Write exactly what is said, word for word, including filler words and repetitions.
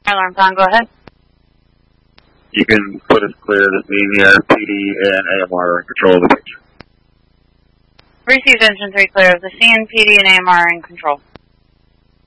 Alarm Con, go ahead. You can put us clear that the uh, P D and A M R are in control of the picture. Received engine three clear of the scene. P D and A M R are in control.